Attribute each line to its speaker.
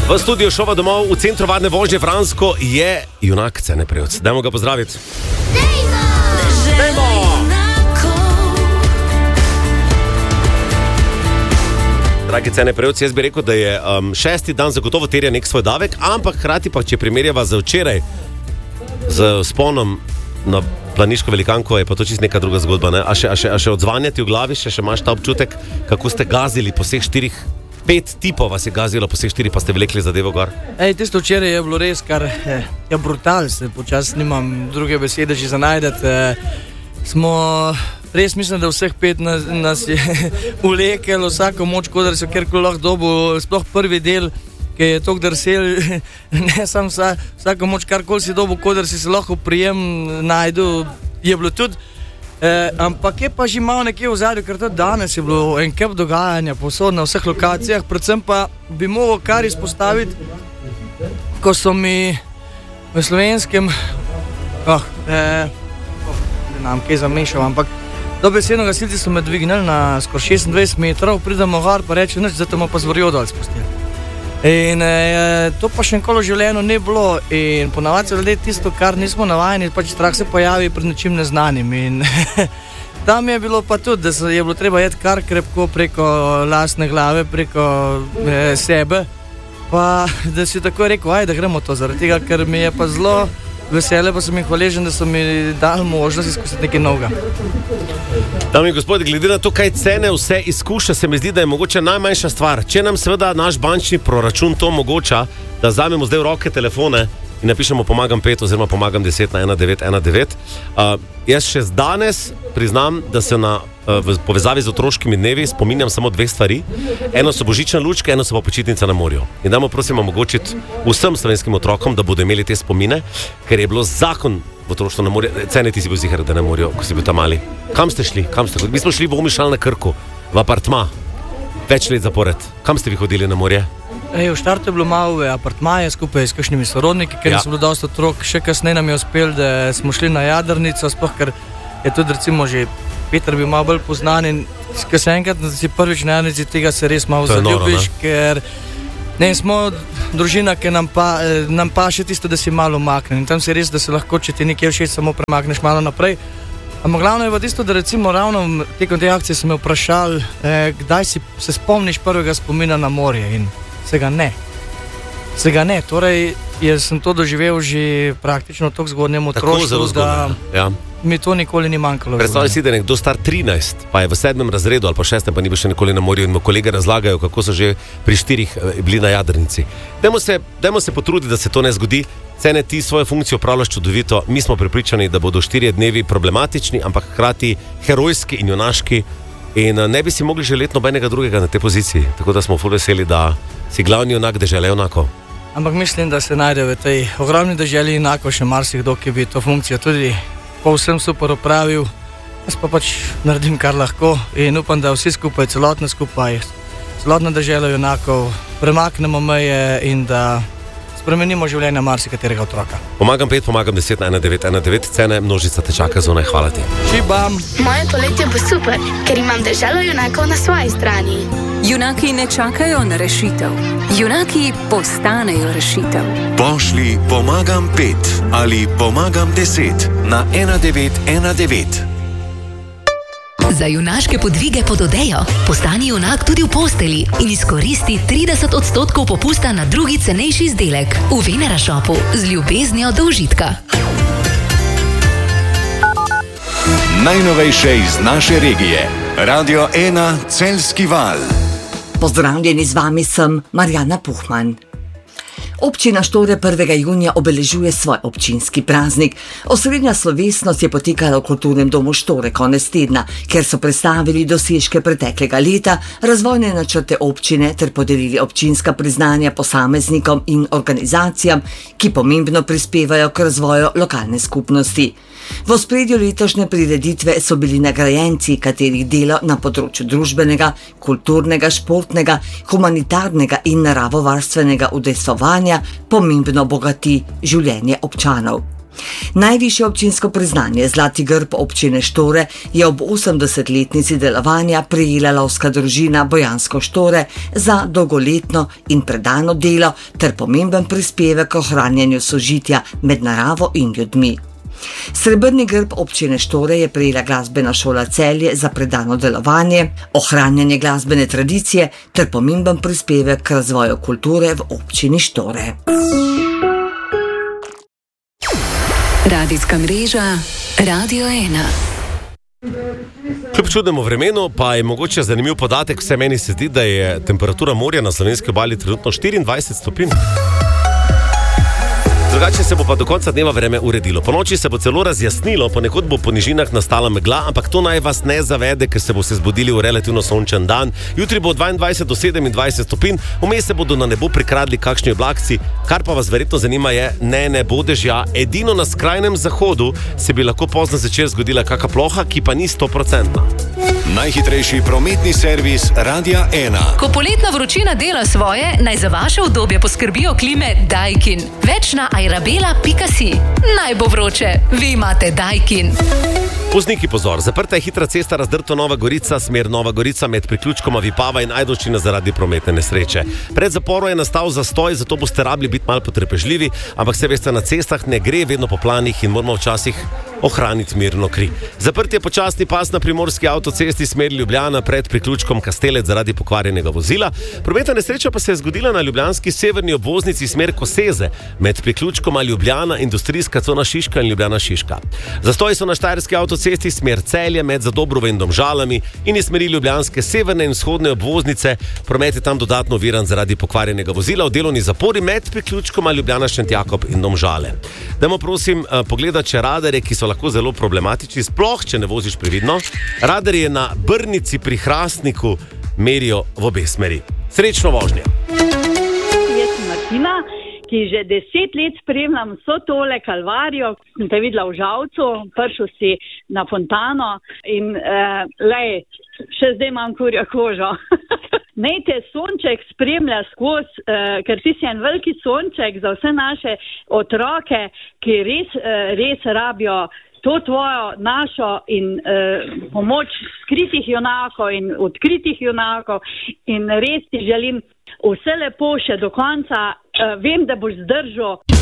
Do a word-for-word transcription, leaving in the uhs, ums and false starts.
Speaker 1: V studiu šova domov v centru varne vožnje Fransko je junak Cene Prevc. Dajmo ga pozdraviti. Dejmo! Dejmo! Dragi Cene Prevc, jaz bi rekel, da je um, šesti dan zagotovo terja nek svoj davek, ampak hkrati pa, če primerjava za včeraj z sponom na planiško velikanko, je pa to čisto neka druga zgodba. Ne? A, še, a, še, a še odzvanjati v glavi, še, še imaš ta občutek, kako ste gazili po vseh štirih, pet tipov vas je gazilo po vseh štirih, pa ste vlekli zadevo gor?
Speaker 2: Ej, tisto včeraj je bilo res kar je, je brutal, se počas nimam druge besede že za najdeti. E, smo, res mislim, da vseh pet nas, nas je vlekelo, vsako moč, kodar so kjerkoli lahko dobu, sploh prvi del, ki je tok drsel, ne sam vsa, vsako moč, karkoli si dobu, kodar si se lahko prijem najdu, je bilo tudi. Eh, ampak je pa že malo nekje v zadju, ker tudi danes je bilo en kup dogajanja povsod na vseh lokacijah, predvsem pa bi mogel kar izpostaviti, ko so mi v slovenskem, oh, eh, oh, ne nam kaj zamešal, ampak dobesedno gasilci so me dvignili na skoraj šestindvajset metrov, pridemo gor pa reče, nič, zato me pa zvorijo dol spustili. In e, to pa še nikoli v življenju ne bilo in ponavadi se ljudje tisto, kar nismo navajeni, pač strah se pojavi pred nečim neznanim in tam je bilo pa tudi, da je bilo treba jeti kar krepko preko lastne glave, preko e, sebe, pa da si tako rekel, aj da gremo to zaradi tega, ker mi je pa zelo vesele, pa sem jih hvaležen, da so mi dali možnost izkusiti nekaj novega.
Speaker 1: Dame in gospodje, glede na to, kaj Cene vse izkuša, se mi zdi, da je mogoče najmanjša stvar. Če nam seveda naš bančni proračun to omogoča, da vzamemo zdaj v roke telefone in napišemo pomagam pet oziroma pomagam deset na ena devet ena devet. Uh, jaz še danes priznam, da se na, uh, v povezavi z otroškimi dnevi spominjam samo dveh stvari. Eno so božične lučke, eno so pa počitnice na morju. In dajmo prosim omogočiti vsem slovenskim otrokom, da bodo imeli te spomine, ker je bilo zakon v otroštvo na morju. Cene, ti si bil ziher, da na morju, ko si bil tam mali. Kam ste šli? Kam ste? Mi smo šli v Omišalj na Krku, v apartma, več let zapored. Kam ste vi hodili na morje?
Speaker 2: Ej, v štartu je bilo malo apartmaje skupaj s kakšnimi sorodniki, ker ja. So bilo dosti otrok. Še kasneje nam je uspel, da smo šli na Jadrnico, sploh ker je tudi recimo že Peter bil malo bolj poznan in ko se enkrat si prvič na Jadrnici, tega se res malo zaljubiš, noro, ker ne, smo družina, ki nam pa, nam pa še tisto, da si malo umaknen. In tam si res, da se lahko, če ti nekje všeč, samo premakneš malo naprej. Ampak glavno je pa tisto, da recimo ravno tekom te akcije sem me vprašal, eh, kdaj si se spomniš prvega spomina na morje in se ga ne. Se ga ne. Torej, jaz sem to doživel že praktično tako zgodnjem otroštvu, da ja. Mi to nikoli ni manjkalo.
Speaker 1: Predstavljaj si, da je nekdo star trinajst, pa je v sedmem razredu ali pa šestem, pa ni bil še nikoli na morju in mu kolege razlagajo, kako so že pri štirih bili na Jadrnici. Dajmo se, dajmo se potruditi, da se to ne zgodi. Cene, ti svojo funkcijo opravljaš čudovito. Mi smo prepričani, da bodo štirje dnevi problematični, ampak hkrati herojski in junaški. In ne bi si mogli želeti nobenega drugega na tej poziciji. Tako da smo ful veseli, da si glavni junak dežele junakov.
Speaker 2: Ampak mislim, da se najde v tej ogromni deželi junakov še marsikdo, ki bi to funkcijo tudi povsem super opravil. Jaz pa pač naredim kar lahko in upam, da vsi skupaj, celotno skupaj, celotna dežela junakov premaknemo meje in da spremenimo življenje marsikaterega otroka.
Speaker 1: Pomagam pet, pomagam deset na ena devet ena devet. Cene, množica te čaka zunaj. Hvala ti.
Speaker 2: Šibam.
Speaker 3: Moje poletje bo super, ker imam deželo junakov na svoji strani.
Speaker 4: Junaki ne čakajo na rešitev. Junaki postanejo rešitev.
Speaker 5: Pošli pomagam pet ali pomagam deset na ena devet ena devet.
Speaker 6: Za junaške podvige pod odejo postani junak tudi v posteli in izkoristi trideset odstotkov popusta na drugi cenejši izdelek v Venera Shopu z ljubeznijo do užitka.
Speaker 5: Najnovejše iz naše regije. Radio ena Celjski val.
Speaker 7: Pozdravljeni, z vami sem Marjana Puhman. Občina Štore prvega junija obeležuje svoj občinski praznik. Osrednja slovesnost je potekala v kulturnem domu Štore konec tedna, kjer so predstavili dosežke preteklega leta, razvojne načrte občine ter podelili občinska priznanja posameznikom in organizacijam, ki pomembno prispevajo k razvoju lokalne skupnosti. V ospredju letošnje prireditve so bili nagrajenci, katerih delo na področju družbenega, kulturnega, športnega, humanitarnega in naravovarstvenega udejstvovanja pomembno bogati življenje občanov. Najvišje občinsko priznanje Zlati grb občine Štore je ob osemdesetletnici delovanja prejela lovska družina Bojansko Štore za dolgoletno in predano delo ter pomemben prispevek k ohranjanju sožitja med naravo in ljudmi. Srebrni grb občine Štore je prejela glasbena šola Celje za predano delovanje, ohranjanje glasbene tradicije ter pomemben prispevek k razvoju kulture v občini Štore.
Speaker 4: Radijska mreža Radio ena.
Speaker 1: Kljub čudnemu vremenu pa je mogoče zanimiv podatek, vse meni se zdi, da je temperatura morja na slovenski obali trenutno štiriindvajset stopinj. Drugače se bo pa do konca dneva vreme uredilo. Po noči se bo celo razjasnilo, ponekod bo po nižinah nastala megla, ampak to naj vas ne zavede, ker se bo se zbudili v relativno sončen dan. Jutri bo dvaindvajset do sedemindvajset stopinj, vmes se bodo na nebo prikradli kakšni oblakci, kar pa vas verjetno zanima je, ne, ne bo dežja. Edino na skrajnem zahodu se bi lahko pozno zvečer zgodila kaka ploha, ki pa ni sto procentna.
Speaker 5: Najhitrejši prometni servis Radia ena.
Speaker 6: Ko poletna vročina dela svoje, naj za vaše udobje poskrbijo klime Daikin. Več na airabela pika si. Naj bo vroče, vi imate Daikin.
Speaker 1: Vozniki pozor, zaprta je hitra cesta Razdrto Nova Gorica, smer Nova Gorica med priključkoma Vipava in Ajdovščina zaradi prometne nesreče. Pred zaporom je nastal zastoj, zato boste rabili biti malo potrpežljivi, ampak se veste, na cestah ne gre vedno po planih in moramo včasih ohraniti mirno kri. Zaprt je počasni pas na primorski avtocesti smer Ljubljana pred priključkom Kastelec zaradi pokvarjenega vozila. Prometna nesreča pa se je zgodila na ljubljanski severni obvoznici smer Koseze med priključkoma Ljubljana, industrijska cona Šiška in Ljubljana Šiška. Zastoji so na štajerski avtocesti smer Celje med Zadobrovo in Domžalami in iz smeri ljubljanske severne in vzhodne obvoznice. Promet je tam dodatno oviran zaradi pokvarjenega vozila v delovni zapori med priključkoma Ljubljana Šentjakob in Domžale. Dajmo prosim pogledati, če radarje, ki so lahko zelo problematični, sploh če ne voziš previdno. Radarje na Brnici pri Hrastniku merijo v obe smeri. Srečno vožnje.
Speaker 8: Jaz sem Martina, ki že deset let spremljam vso tole kalvarijo. Sem te videla v Žalcu, prišel si na Fontano in uh, lej, še zdaj imam kurjo kožo. Naj te sonček spremlja skozi, uh, ker ti si en veliki sonček za vse naše otroke, ki res, uh, res rabijo to tvojo, našo in uh, pomoč skritih junakov in odkritih junakov in res ti želim vse lepo še do konca. Uh, vem, da boš zdržal.